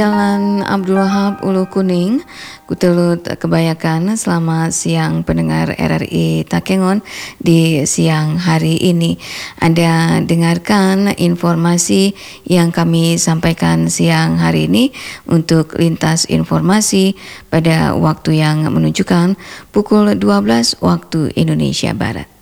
Jalan Abdul Wahab Ulu Kuning, Kutelut kebayakan. Selamat siang pendengar RRI Takengon di siang hari ini. Anda dengarkan informasi yang kami sampaikan siang hari ini untuk lintas informasi pada waktu yang menunjukkan pukul 12 waktu Indonesia Barat.